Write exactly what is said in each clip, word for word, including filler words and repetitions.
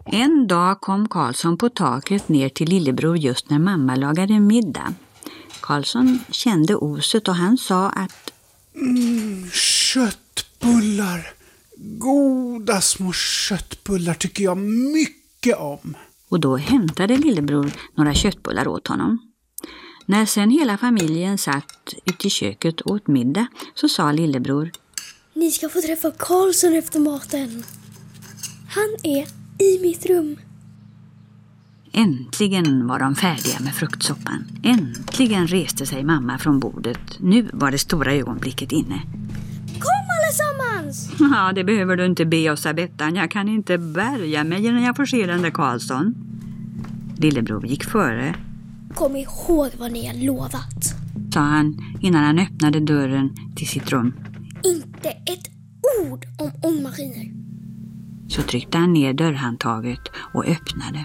En dag kom Karlsson på taket ner till lillebror just när mamma lagade middag. Karlsson kände oset och han sa att mm, köttbullar, goda små köttbullar tycker jag mycket om. Och då hämtade lillebror några köttbullar åt honom. När sen hela familjen satt ute i köket åt middag så sa lillebror: Ni ska få träffa Karlsson efter maten. Han är i mitt rum. Äntligen var de färdiga med fruktsoppan. Äntligen reste sig mamma från bordet. Nu var det stora ögonblicket inne. Kom allesammans! Ja, det behöver du inte be oss, Bettan. Jag kan inte bärga mig när jag får se den där Karlsson. Lillebror gick före. Kom ihåg vad ni har lovat, sa han innan han öppnade dörren till sitt rum. Inte ett ord om ångmaskiner. Så tryckte han ner dörrhandtaget och öppnade.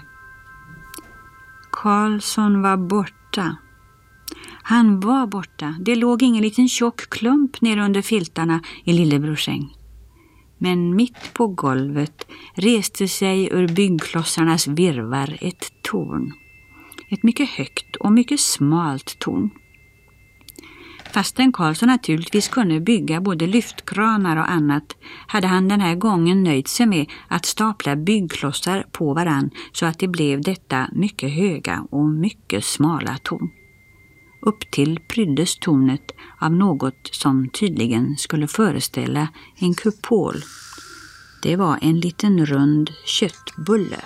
Karlsson var borta. Han var borta. Det låg ingen liten tjock klump ner under filtarna i lillebrors säng. Men mitt på golvet reste sig ur byggklossarnas virvar ett torn. Ett mycket högt och mycket smalt torn. Fastän Karlsson naturligtvis kunde bygga både lyftkranar och annat hade han den här gången nöjt sig med att stapla byggklossar på varann så att det blev detta mycket höga och mycket smala torn. Upp till pryddes tornet av något som tydligen skulle föreställa en kupol. Det var en liten rund köttbulle.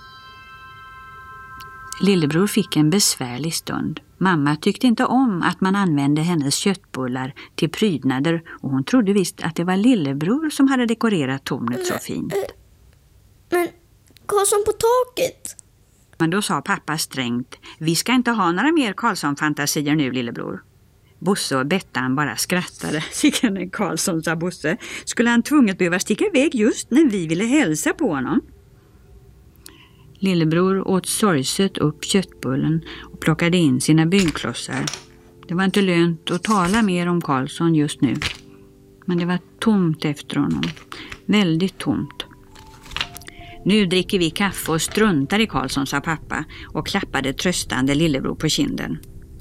Lillebror fick en besvärlig stund. Mamma tyckte inte om att man använde hennes köttbullar till prydnader och hon trodde visst att det var lillebror som hade dekorerat tornet så fint. Men Karlsson på taket? Men då sa pappa strängt: vi ska inte ha några mer Karlsson-fantasier nu, lillebror. Bosse och Bettan bara skrattade. Sicken Karlsson, sa Bosse. Skulle han tvunget behöva sticka iväg just när vi ville hälsa på honom? Lillebror åt sorgset upp köttbullen och plockade in sina byggklossar. Det var inte lönt att tala mer om Karlsson just nu. Men det var tomt efter honom. Väldigt tomt. Nu dricker vi kaffe och struntar i Karlsson, sa pappa och klappade tröstande lillebror på kinden.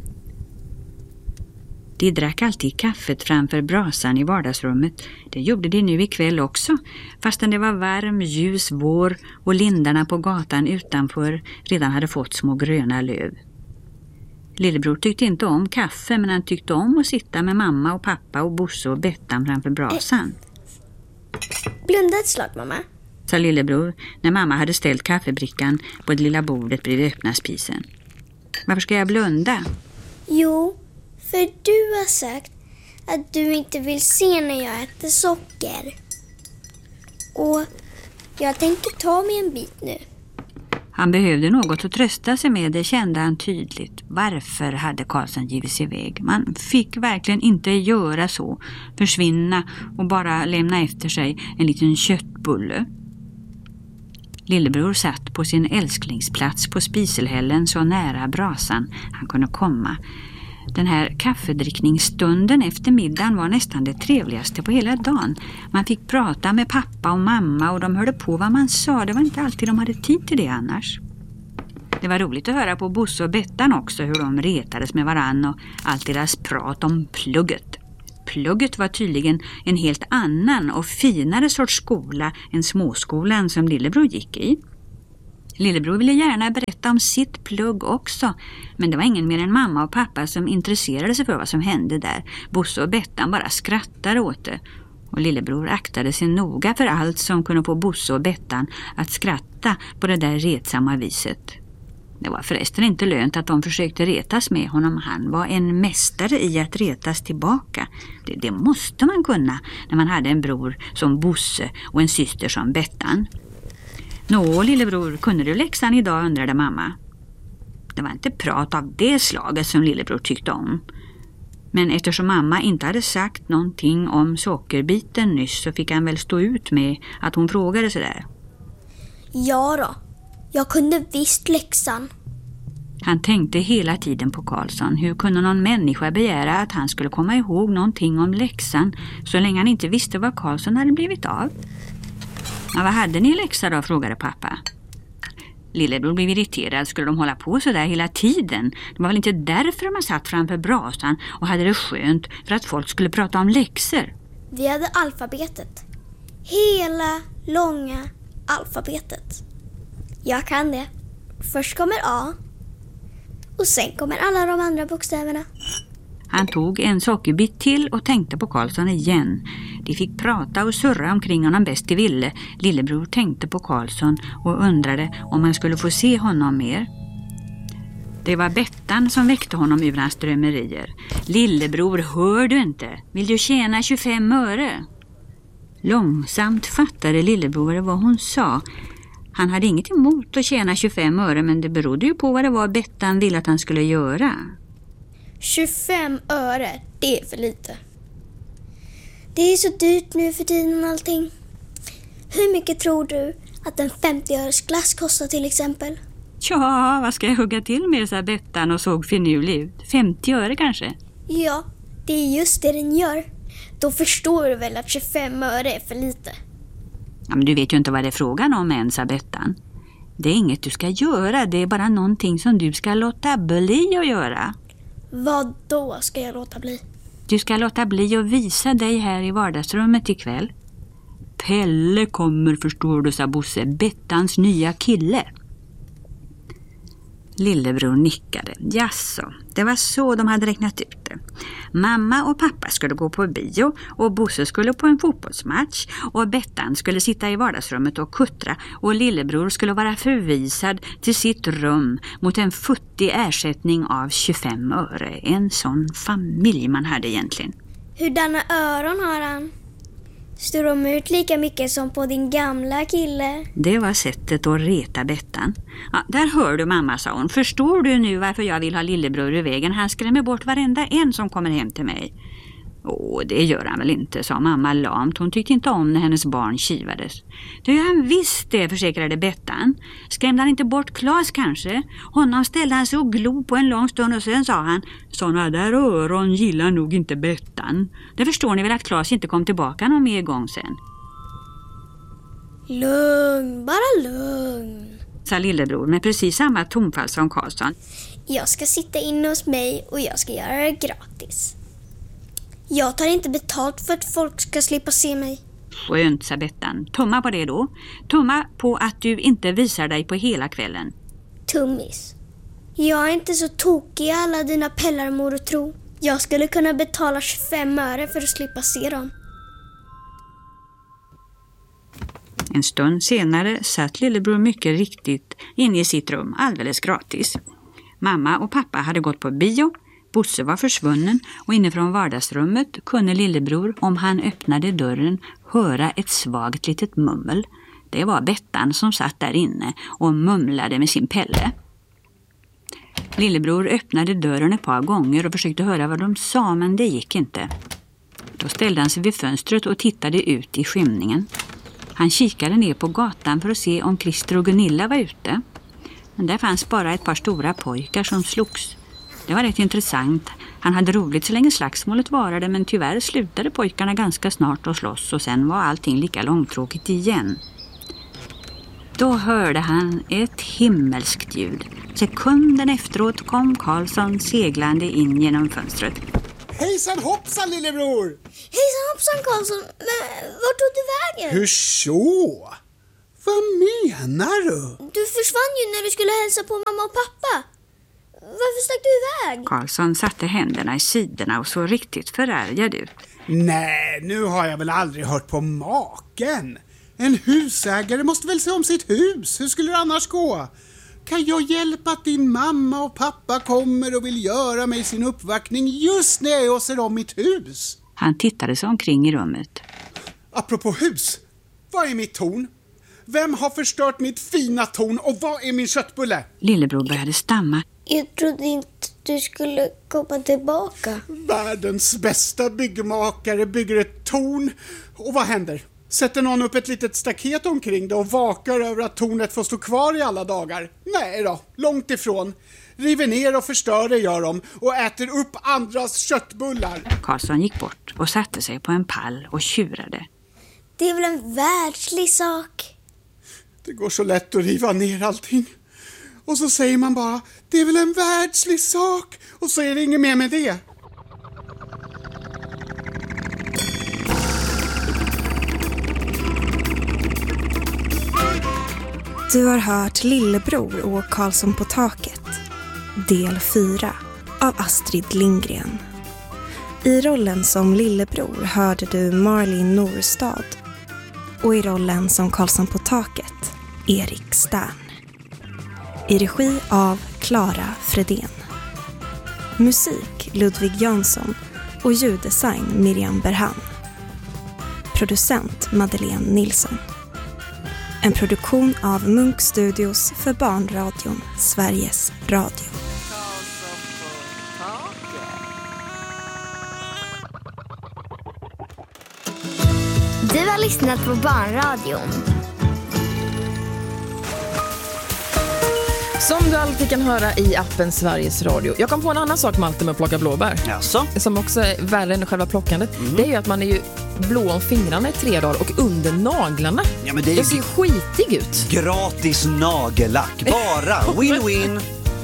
De drack alltid kaffet framför brasan i vardagsrummet. Det gjorde de nu ikväll också, fastän det var varm, ljus vår och lindarna på gatan utanför redan hade fått små gröna löv. Lillebror tyckte inte om kaffe, men han tyckte om att sitta med mamma och pappa och Bosse och Bettan framför brasan. Blunda ett slag, mamma, sa lillebror när mamma hade ställt kaffebrickan på det lilla bordet bredvid öppna spisen. Varför ska jag blunda? Jo, för du har sagt att du inte vill se när jag äter socker. Och jag tänkte ta mig en bit nu. Han behövde något att trösta sig med, det kände han tydligt. Varför hade Karlsson givit sig iväg? Man fick verkligen inte göra så. Försvinna och bara lämna efter sig en liten köttbulle. Lillebror satt på sin älsklingsplats på spiselhällen så nära brasan han kunde komma. Den här kaffedrickningsstunden efter middagen var nästan det trevligaste på hela dagen. Man fick prata med pappa och mamma och de hörde på vad man sa. Det var inte alltid de hade tid till det annars. Det var roligt att höra på Bosse och Bettan också hur de retades med varann och allt deras prat om plugget. Plugget var tydligen en helt annan och finare sorts skola än småskolan som lillebror gick i. Lillebror ville gärna berätta om sitt plugg också, men det var ingen mer än mamma och pappa som intresserade sig för vad som hände där. Bosse och Bettan bara skrattade åt det, och lillebror aktade sig noga för allt som kunde få Bosse och Bettan att skratta på det där retsamma viset. Det var förresten inte lönt att de försökte retas med honom. Han var en mästare i att retas tillbaka. Det, det måste man kunna när man hade en bror som Bosse och en syster som Bettan. Nå, lillebror, kunde du läxan idag, undrade mamma. Det var inte prat av det slaget som lillebror tyckte om. Men eftersom mamma inte hade sagt någonting om sockerbiten nyss så fick han väl stå ut med att hon frågade sådär. Ja då, jag kunde visst läxan. Han tänkte hela tiden på Karlsson. Hur kunde någon människa begära att han skulle komma ihåg någonting om läxan så länge han inte visste vad Karlsson hade blivit av? Ja, vad hade ni i läxa då, frågade pappa. Lillebror blev irriterad. Skulle de hålla på så där hela tiden? Det var väl inte därför man satt framför brasan och hade det skönt för att folk skulle prata om läxor. Vi hade alfabetet. Hela långa alfabetet. Jag kan det. Först kommer A. Och sen kommer alla de andra bokstäverna. Han tog en sockerbit till och tänkte på Karlsson igen. De fick prata och surra omkring honom bäst de ville. Lillebror tänkte på Karlsson och undrade om han skulle få se honom mer. Det var Bettan som väckte honom ur hans drömmerier. Lillebror, hör du inte? Vill du tjäna tjugofem öre? Långsamt fattade Lillebror vad hon sa. Han hade inget emot att tjäna tjugofem öre, men det berodde ju på vad det var Bettan ville att han skulle göra. tjugofem öre, det är för lite. Det är så dyrt nu för tiden och allting. Hur mycket tror du att en femtio-öres glass kostar till exempel? Ja, vad ska jag hugga till med, sa Bettan och såg finurlig ut. femtio öre kanske? Ja, det är just det den gör. Då förstår du väl att tjugofem öre är för lite. Ja, men du vet ju inte vad det är frågan om än, sa Bettan. Det är inget du ska göra, det är bara någonting som du ska låta bli att göra. Vad då ska jag låta bli? Du ska låta bli att visa dig här i vardagsrummet ikväll. Pelle kommer, förstår du, sa Bosse, Bettans nya kille. Lillebror nickade. Jasså, det var så de hade räknat ut det. Mamma och pappa skulle gå på bio och Bosse skulle på en fotbollsmatch och Bettan skulle sitta i vardagsrummet och kuttra och Lillebror skulle vara förvisad till sitt rum mot en futtig ersättning av tjugofem öre. En sån familj man hade egentligen. Hurdana öron har han? Står de ut lika mycket som på din gamla kille? Det var sättet att reta Bettan. Ja, där hör du mamma, sa hon. Förstår du nu varför jag vill ha Lillebror i vägen? Han skrämmer bort varenda en som kommer hem till mig. Åh, det gör han väl inte, sa mamma lamt. Hon tyckte inte om när hennes barn kivades. Det gör han visst det, försäkrade Bettan. Skrämde han inte bort Claes kanske? Honom ställde han sig och glod på en lång stund och sen sa han: såna där öron gillar nog inte Bettan. Det förstår ni väl att Claes inte kom tillbaka någon mer gång sen. Lugn, bara lugn, sa Lillebror med precis samma tonfall som Karlsson. Jag ska sitta inne hos mig och jag ska göra det gratis. Jag tar inte betalt för att folk ska slippa se mig. Skönt, sa Bettan. Tumma på det då. Tumma på att du inte visar dig på hela kvällen. Tummis. Jag är inte så tokig i alla dina pellar, mor och tro. Jag skulle kunna betala tjugofem öre för att slippa se dem. En stund senare satt Lillebror mycket riktigt inne i sitt rum alldeles gratis. Mamma och pappa hade gått på bio. Bosse var försvunnen och inifrån vardagsrummet kunde Lillebror, om han öppnade dörren, höra ett svagt litet mummel. Det var Bettan som satt där inne och mumlade med sin pelle. Lillebror öppnade dörren ett par gånger och försökte höra vad de sa, men det gick inte. Då ställde han sig vid fönstret och tittade ut i skymningen. Han kikade ner på gatan för att se om Christer och Gunilla var ute. Men där fanns bara ett par stora pojkar som slogs. Det var rätt intressant. Han hade roligt så länge slagsmålet varade, men tyvärr slutade pojkarna ganska snart att slåss och sen var allting lika långtråkigt igen. Då hörde han ett himmelskt ljud. Sekunden efteråt kom Karlsson seglande in genom fönstret. Hejsan hoppsan, Lillebror! Hejsan hoppsan, Karlsson. Men vart tog du vägen? Hur så? Vad menar du? Du försvann ju när du skulle hälsa på mamma och pappa. Varför stack du iväg? Karlsson satte händerna i sidorna och så riktigt förargad ut. Nej, nu har jag väl aldrig hört på maken. En husägare måste väl se om sitt hus. Hur skulle det annars gå? Kan jag hjälpa att din mamma och pappa kommer och vill göra mig sin uppvaktning just när jag ser om mitt hus? Han tittade sig omkring i rummet. Apropå hus, vad är mitt torn? Vem har förstört mitt fina torn och vad är min köttbulle? Lillebror började stamma. Jag trodde inte du skulle komma tillbaka. Världens bästa byggmakare bygger ett torn. Och vad händer? Sätter någon upp ett litet staket omkring det och vakar över att tornet får stå kvar i alla dagar? Nej då, långt ifrån. River ner och förstör det gör de och äter upp andras köttbullar. Karlsson gick bort och satte sig på en pall och tjurade. Det är väl en världslig sak. Det går så lätt att riva ner allting. Och så säger man bara, det är väl en världslig sak. Och så är det inget mer med det. Du har hört Lillebror och Karlsson på taket. Del fyra av Astrid Lindgren. I rollen som Lillebror hörde du Marlene Norstad. Och i rollen som Karlsson på taket, Erik Stern. I regi av Clara Fredén. Musik Ludvig Jönsson och ljuddesign Miriam Berhan. Producent Madeleine Nilsson. En produktion av Munk Studios för barnradion Sveriges Radio. Du har lyssnat på barnradion. Som du alltid kan höra i appen Sveriges Radio. Jag kom på en annan sak, Malte, med att plocka blåbär. Jaså? Som också är värre än själva plockandet. Mm. Det är ju att man är ju blå om fingrarna i tre dagar och under naglarna. Ja, men det är jag ser ju skitig ut. Gratis nagellack. Bara win-win.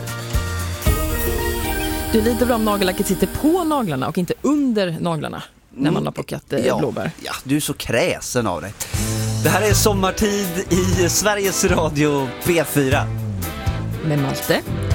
Du är lite bra om nagellacket sitter på naglarna och inte under naglarna. När man har plockat eh, ja, blåbär. Ja, du är så kräsen av dig. Det här är Sommartid i Sveriges Radio P fyra. Med Malte